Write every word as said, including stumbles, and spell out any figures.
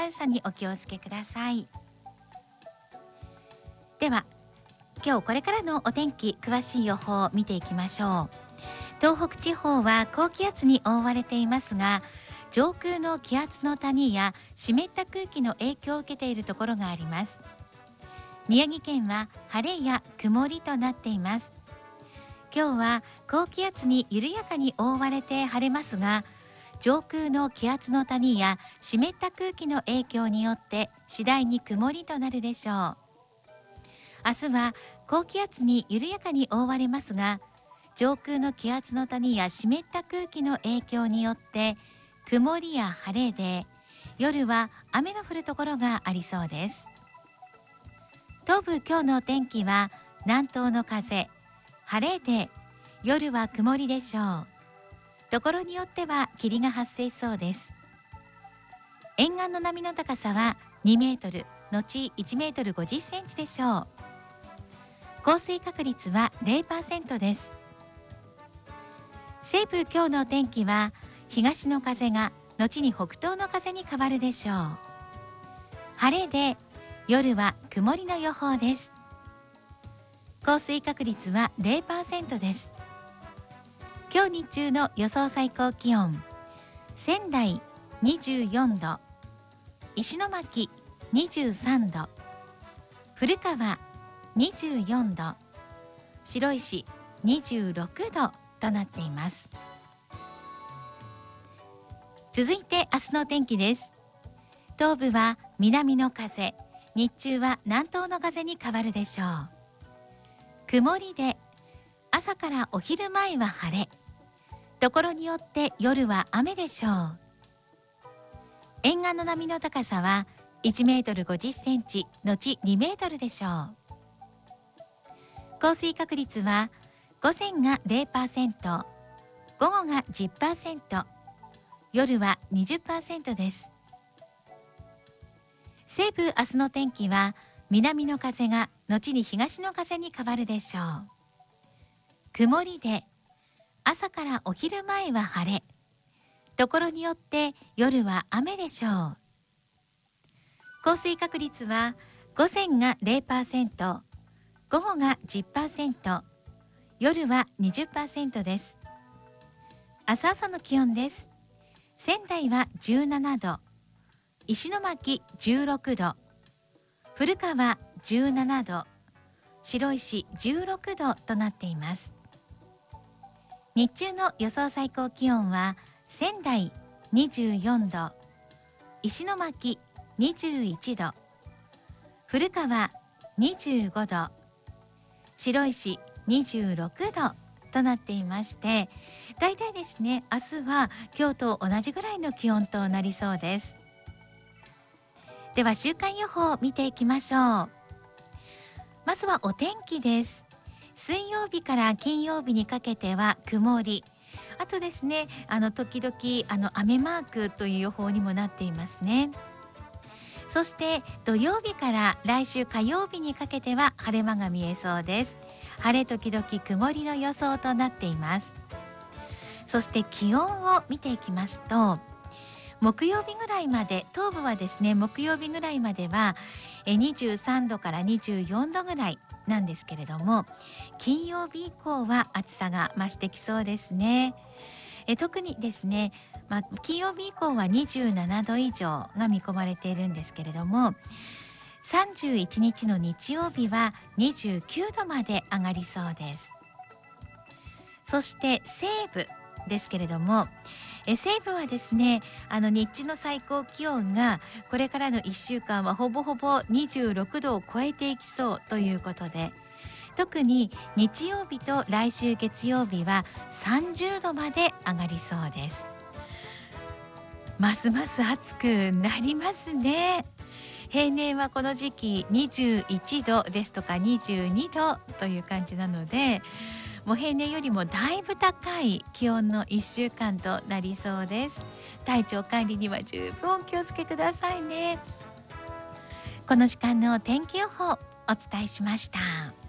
寒さにお気をつけください。では今日これからのお天気詳しい予報を見ていきましょう。東北地方は高気圧に覆われていますが、上空の気圧の谷や湿った空気の影響を受けているところがあります。宮城県は晴れや曇りとなっています。今日は高気圧に緩やかに覆われて晴れますが、上空の気圧の谷や湿った空気の影響によって次第に曇りとなるでしょう。明日は高気圧に緩やかに覆われますが、上空の気圧の谷や湿った空気の影響によって曇りや晴れで、夜は雨の降るところがありそうです。東部今日のお天気は南東の風、晴れで夜は曇りでしょう。ところによっては霧が発生しそうです。沿岸の波の高さはにメートル後いちメートルごじゅっセンチでしょう。降水確率は ゼロパーセント です。西部今日のお天気は東の風が後に北東の風に変わるでしょう。晴れで夜は曇りの予報です。降水確率は ゼロパーセント です。今日日中の予想最高気温、仙台にじゅうよんど、石巻にじゅうさんど、古川にじゅうよんど、白石にじゅうろくどとなっています。続いて明日の天気です。東部は南の風、日中は南東の風に変わるでしょう。曇りで朝からお昼前は晴れ、ところによって夜は雨でしょう。沿岸の波の高さはいちメートルごじゅっセンチ後にメートルでしょう。降水確率は午前が ゼロパーセント、午後が じゅっパーセント、夜は にじゅっパーセント です。西部明日の天気は南の風が後に東の風に変わるでしょう。曇りで朝からお昼前は晴れ、ところによって夜は雨でしょう。降水確率は午前が ゼロパーセント、午後が じゅっパーセント、夜は にじゅっパーセント です。明日朝の気温です。仙台はじゅうななど、石巻じゅうろくど、古川じゅうななど、白石じゅうろくどとなっています。日中の予想最高気温は仙台にじゅうよんど、石巻にじゅういちど、古川にじゅうごど、白石にじゅうろくどとなっていまして、だいたいですね、明日は今日と同じぐらいの気温となりそうです。では週間予報を見ていきましょう。まずはお天気です。水曜日から金曜日にかけては曇り、あとですね、あの時々あの雨マークという予報にもなっていますね。そして土曜日から来週火曜日にかけては晴れ間が見えそうです。晴れ時々曇りの予想となっています。そして気温を見ていきますと、木曜日ぐらいまで、東部はですね、木曜日ぐらいまではえにじゅうさんどからにじゅうよんどぐらいなんですけれども、金曜日以降は暑さが増してきそうですね。え特にですね、まあ、金曜日以降はにじゅうななど以上が見込まれているんですけれども、さんじゅういちにちの日曜日はにじゅうきゅうどまで上がりそうです。そして西部ですけれども、え西部はですね、あの日中の最高気温がこれからのいっしゅうかんはほぼほぼにじゅうろくどを超えていきそうということで、特に日曜日と来週月曜日はさんじゅうどまで上がりそうです。ますます暑くなりますね。平年はこの時期にじゅういちどですとかにじゅうにどという感じなので、もう平年よりもだいぶ高い気温のいっしゅうかんとなりそうです。体調管理には十分お気をつけくださいね。この時間の天気予報お伝えしました。